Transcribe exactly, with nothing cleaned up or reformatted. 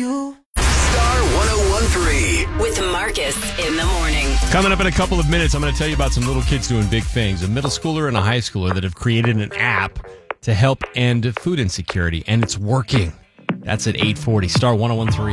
you. Star one oh one three. With Marcus in the morning. Coming up in a couple of minutes, I'm going to tell you about some little kids doing big things. A middle schooler and a high schooler that have created an app to help end food insecurity, and it's working. That's at eight forty. Star one oh one three.